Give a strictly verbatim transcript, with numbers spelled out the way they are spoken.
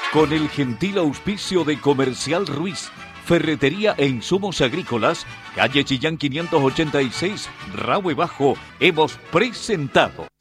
Con el gentil auspicio de Comercial Ruiz, Ferretería e Insumos Agrícolas, calle Chillán quinientos ochenta y seis, Rahue Bajo, hemos presentado